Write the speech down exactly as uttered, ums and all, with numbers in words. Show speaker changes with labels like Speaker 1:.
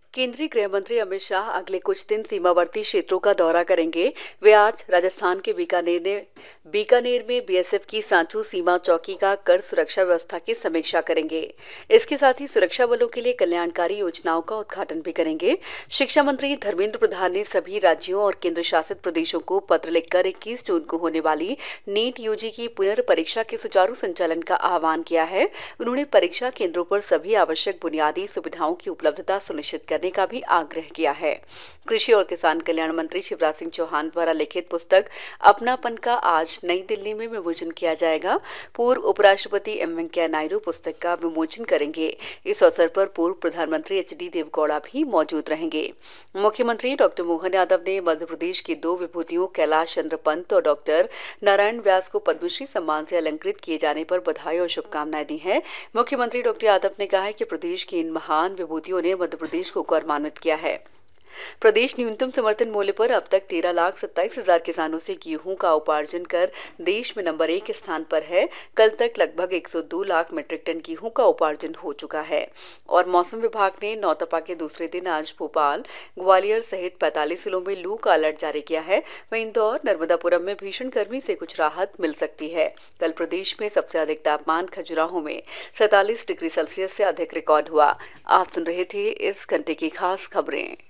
Speaker 1: केंद्रीय गृह मंत्री अमित शाह अगले कुछ दिन सीमावर्ती क्षेत्रों का दौरा करेंगे। वे आज राजस्थान के बीकानेर ने बीकानेर में बीएसएफ की सांचू सीमा चौकी का कर सुरक्षा व्यवस्था की समीक्षा करेंगे। इसके साथ ही सुरक्षा बलों के लिए कल्याणकारी योजनाओं का उद्घाटन भी करेंगे। शिक्षा मंत्री धर्मेंद्र प्रधान ने सभी राज्यों और केंद्र शासित प्रदेशों को पत्र लिखकर इक्कीस जून को होने वाली नीट यूजी की पुनर्परीक्षा के सुचारू संचालन का आह्वान किया है। उन्होंने परीक्षा केंद्रों पर सभी आवश्यक बुनियादी सुविधाओं की उपलब्धता सुनिश्चित करने का भी आग्रह किया है। कृषि और किसान कल्याण मंत्री शिवराज सिंह चौहान द्वारा लिखित पुस्तक अपनापन का आज नई दिल्ली में विमोचन किया जाएगा। पूर्व उपराष्ट्रपति एम वेंकैया नायडू पुस्तक का विमोचन करेंगे। इस अवसर पर पूर्व प्रधानमंत्री एच डी देवगौड़ा भी मौजूद रहेंगे। मुख्यमंत्री डॉक्टर मोहन यादव ने मध्य प्रदेश की दो विभूतियों कैलाश चंद्र पंत और डॉक्टर नारायण व्यास को पद्मश्री सम्मान से अलंकृत किए जाने पर बधाई और शुभकामनाएं दी हैं। मुख्यमंत्री डॉक्टर यादव ने कहा है कि प्रदेश की इन महान विभूतियों ने मध्य प्रदेश को गौरवान्वित किया है। प्रदेश न्यूनतम समर्थन मूल्य पर अब तक तेरह लाख सत्ताईस हजार किसानों से गेहूं का उपार्जन कर देश में नंबर एक स्थान पर है। कल तक लगभग एक सौ दो लाख मीट्रिक टन गेहूं का उपार्जन हो चुका है। और मौसम विभाग ने नौतपा के दूसरे दिन आज भोपाल, ग्वालियर सहित पैंतालीस जिलों में लू का अलर्ट जारी किया है। वहीं इंदौर, नर्मदापुरम में भीषण गर्मी से कुछ राहत मिल सकती है। कल प्रदेश में सबसे अधिक तापमान खजुराहो में सैंतालीस डिग्री सेल्सियस से अधिक रिकॉर्ड हुआ। आप सुन रहे थे इस घंटे की खास खबरें।